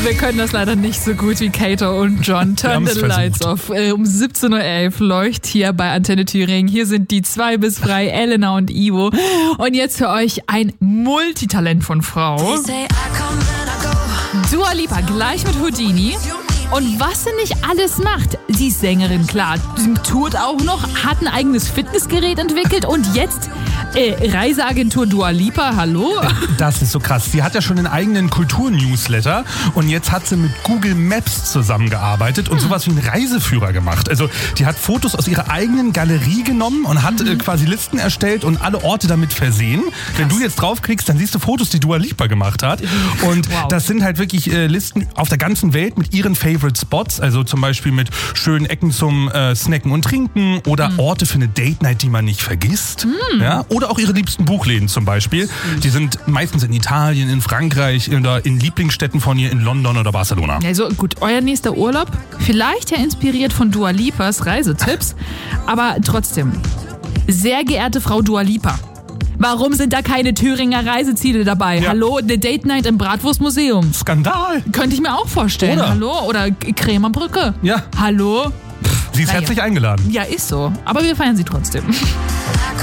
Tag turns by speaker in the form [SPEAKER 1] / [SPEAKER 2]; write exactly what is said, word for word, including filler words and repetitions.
[SPEAKER 1] Wir können das leider nicht so gut wie Kato und John. Turn the lights off. Um siebzehn Uhr elf leuchtet hier bei Antenne Thüringen. Hier sind die zwei bis frei, Elena und Ivo. Und jetzt für euch ein Multitalent von Frau. Dua Lipa gleich mit Houdini. Und was sie nicht alles macht. Sie ist Sängerin, klar. Sie tourt auch noch, hat ein eigenes Fitnessgerät entwickelt und jetzt äh, Reiseagentur Dua Lipa, hallo?
[SPEAKER 2] Das ist so krass. Sie hat ja schon einen eigenen Kultur-Newsletter und jetzt hat sie mit Google Maps zusammengearbeitet und hm. sowas wie einen Reiseführer gemacht. Also die hat Fotos aus ihrer eigenen Galerie genommen und hat mhm. äh, quasi Listen erstellt und alle Orte damit versehen. Krass. Wenn du jetzt draufklickst, dann siehst du Fotos, die Dua Lipa gemacht hat. Und wow. das sind halt wirklich äh, Listen auf der ganzen Welt mit ihren Favorite Spots, also zum Beispiel mit schönen Ecken zum äh, Snacken und Trinken oder mm. Orte für eine Date Night, die man nicht vergisst. Mm. Ja? Oder auch ihre liebsten Buchläden zum Beispiel. Mm. Die sind meistens in Italien, in Frankreich oder in Lieblingsstädten von ihr in London oder Barcelona.
[SPEAKER 1] Also gut, euer nächster Urlaub, vielleicht ja inspiriert von Dua Lipas Reisetipps, aber trotzdem, sehr geehrte Frau Dua Lipa, warum sind da keine Thüringer Reiseziele dabei? Ja. Hallo, eine Date Night im Bratwurstmuseum.
[SPEAKER 2] Skandal.
[SPEAKER 1] Könnte ich mir auch vorstellen.
[SPEAKER 2] Oder?
[SPEAKER 1] Hallo? Oder Krämerbrücke.
[SPEAKER 2] Ja.
[SPEAKER 1] Hallo?
[SPEAKER 2] Sie ist
[SPEAKER 1] naja.
[SPEAKER 2] herzlich eingeladen.
[SPEAKER 1] Ja, ist so. Aber wir feiern sie trotzdem.